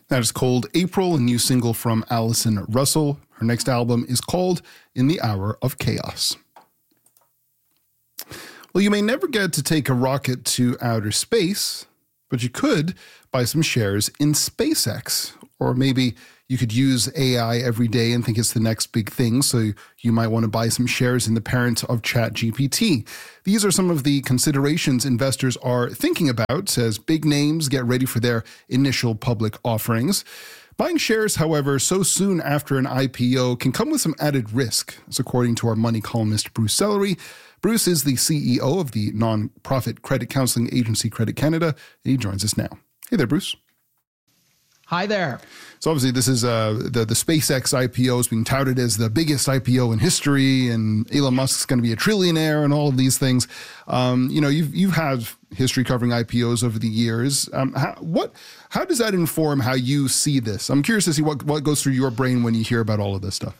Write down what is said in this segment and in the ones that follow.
That is Cold April, a new single from Allison Russell. Her next album is called In the Hour of Chaos. Well, you may never get to take a rocket to outer space, but you could buy some shares in SpaceX. Or maybe you could use AI every day and think it's the next big thing, so you might want to buy some shares in the parent of ChatGPT. These are some of the considerations investors are thinking about as big names get ready for their initial public offerings. Buying shares, however, so soon after an IPO can come with some added risk, as according to our money columnist Bruce Sellery. Bruce is the CEO of the non-profit credit counseling agency Credit Canada, and he joins us now. Hey there, Bruce. Hi there. So obviously this is the SpaceX IPO is being touted as the biggest IPO in history, and Elon Musk's going to be a trillionaire and all of these things. You've had history covering IPOs over the years. How does that inform how you see this? I'm curious to see what goes through your brain when you hear about all of this stuff.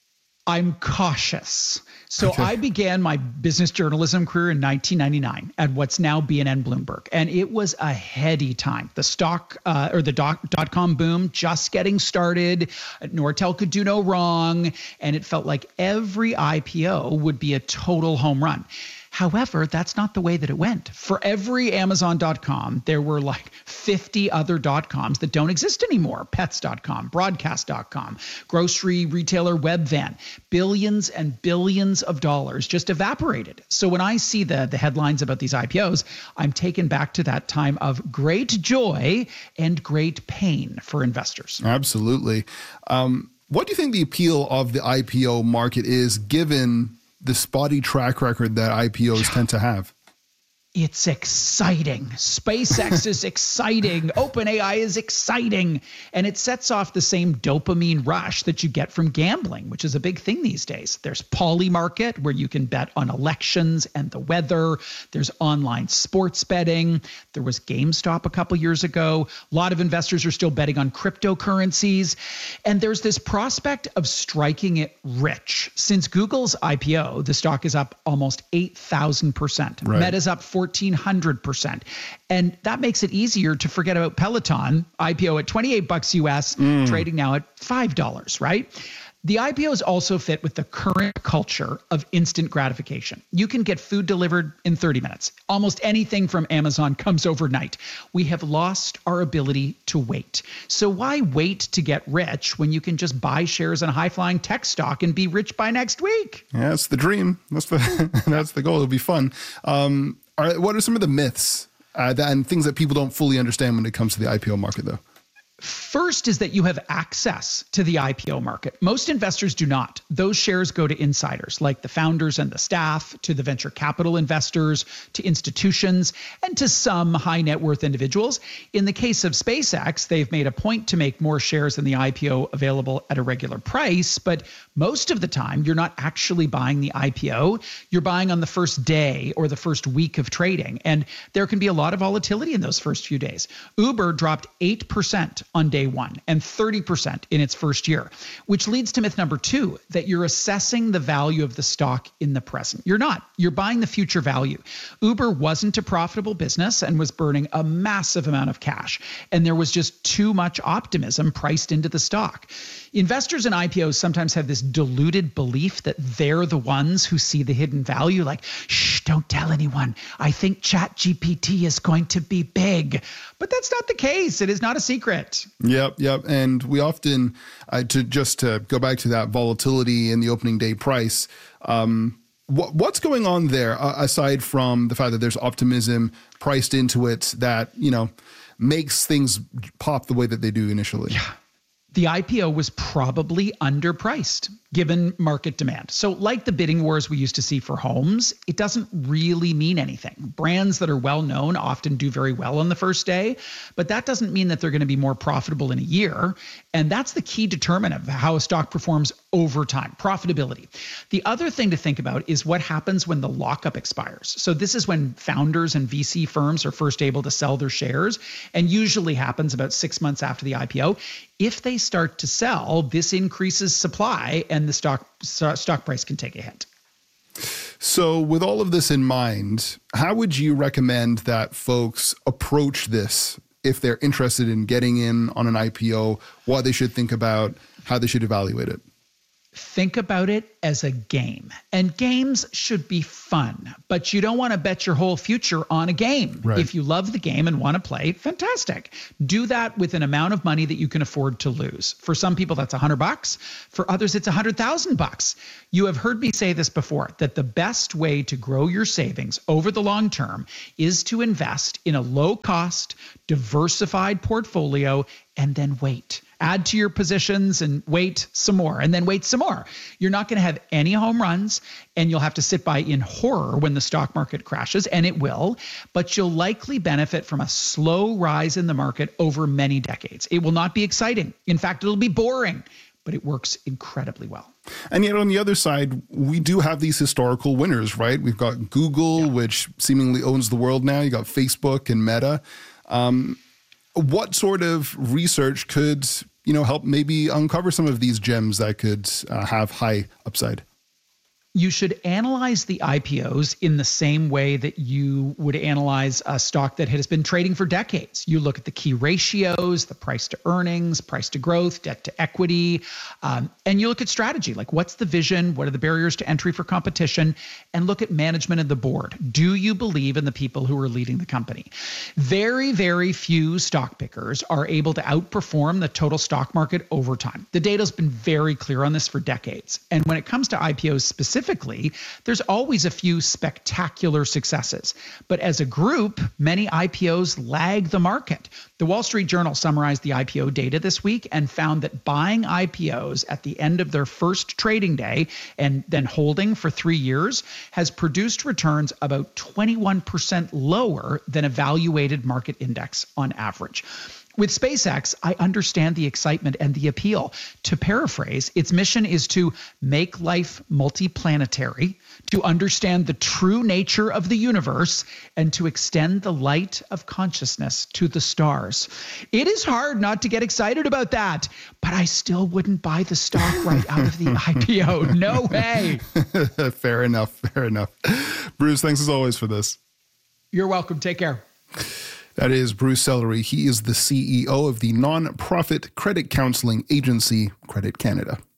I'm cautious. So I began my business journalism career in 1999 at what's now BNN Bloomberg. And it was a heady time. The stock or the dot-com boom just getting started. Nortel could do no wrong. And it felt like every IPO would be a total home run. However, that's not the way that it went. For every Amazon.com, there were like 50 other .coms that don't exist anymore. Pets.com, Broadcast.com, grocery retailer Webvan. Billions and billions of dollars just evaporated. So when I see the headlines about these IPOs, I'm taken back to that time of great joy and great pain for investors. Absolutely. What do you think the appeal of the IPO market is, given the spotty track record that IPOs tend to have? It's exciting. SpaceX is exciting. OpenAI is exciting. And it sets off the same dopamine rush that you get from gambling, which is a big thing these days. There's Polymarket, where you can bet on elections and the weather. There's online sports betting. There was GameStop a couple years ago. A lot of investors are still betting on cryptocurrencies. And there's this prospect of striking it rich. Since Google's IPO, the stock is up almost 8,000%. Right. Meta's up 1,400%. And that makes it easier to forget about Peloton, IPO at $28 US, trading now at $5, right? The IPOs also fit with the current culture of instant gratification. You can get food delivered in 30 minutes. Almost anything from Amazon comes overnight. We have lost our ability to wait. So why wait to get rich when you can just buy shares in a high-flying tech stock and be rich by next week? Yeah, that's the dream. That's the goal. It'll be fun. What are some of the myths and things that people don't fully understand when it comes to the IPO market, though? First is that you have access to the IPO market. Most investors do not. Those shares go to insiders like the founders and the staff, to the venture capital investors, to institutions, and to some high net worth individuals. In the case of SpaceX, they've made a point to make more shares than the IPO available at a regular price. But most of the time, you're not actually buying the IPO. You're buying on the first day or the first week of trading. And there can be a lot of volatility in those first few days. Uber dropped 8% on day one and 30% in its first year, which leads to myth number two, that you're assessing the value of the stock in the present. You're not. You're buying the future value. Uber wasn't a profitable business and was burning a massive amount of cash, and there was just too much optimism priced into the stock. Investors in IPOs sometimes have this deluded belief that they're the ones who see the hidden value, like, shh, don't tell anyone. I think ChatGPT is going to be big. But that's not the case. It is not a secret. Yep. And we often, to go back to that volatility in the opening day price, what's going on there, aside from the fact that there's optimism priced into it that, makes things pop the way that they do initially? Yeah. The IPO was probably underpriced given market demand. So like the bidding wars we used to see for homes, it doesn't really mean anything. Brands that are well known often do very well on the first day, but that doesn't mean that they're going to be more profitable in a year. And that's the key determinant of how a stock performs over time, profitability. The other thing to think about is what happens when the lockup expires. So this is when founders and VC firms are first able to sell their shares, and usually happens about 6 months after the IPO. If they start to sell, this increases supply and the stock price can take a hit. So with all of this in mind, how would you recommend that folks approach this if they're interested in getting in on an IPO, what they should think about, how they should evaluate it? Think about it as a game. And games should be fun, but you don't want to bet your whole future on a game. Right. If you love the game and want to play, fantastic. Do that with an amount of money that you can afford to lose. For some people, that's $100. For others, it's $100,000. You have heard me say this before, that the best way to grow your savings over the long term is to invest in a low-cost, diversified portfolio and then wait. Add to your positions and wait some more, and then wait some more. You're not going to have any home runs, and you'll have to sit by in horror when the stock market crashes, and it will, but you'll likely benefit from a slow rise in the market over many decades. It will not be exciting. In fact, it'll be boring, but it works incredibly well. And yet on the other side, we do have these historical winners, right? We've got Google, which seemingly owns the world now. You got Facebook and Meta. What sort of research could, help maybe uncover some of these gems that could have high upside? You should analyze the IPOs in the same way that you would analyze a stock that has been trading for decades. You look at the key ratios, the price to earnings, price to growth, debt to equity, and you look at strategy, like what's the vision, what are the barriers to entry for competition, and look at management and the board. Do you believe in the people who are leading the company? Very, very few stock pickers are able to outperform the total stock market over time. The data's been very clear on this for decades. And when it comes to IPOs specifically, there's always a few spectacular successes. But as a group, many IPOs lag the market. The Wall Street Journal summarized the IPO data this week and found that buying IPOs at the end of their first trading day and then holding for 3 years has produced returns about 21% lower than a valuated market index on average. With SpaceX, I understand the excitement and the appeal. To paraphrase, its mission is to make life multiplanetary, to understand the true nature of the universe, and to extend the light of consciousness to the stars. It is hard not to get excited about that, but I still wouldn't buy the stock right out of the IPO. No way. Fair enough. Bruce, thanks as always for this. You're welcome. Take care. That is Bruce Sellery. He is the CEO of the non-profit credit counseling agency, Credit Canada.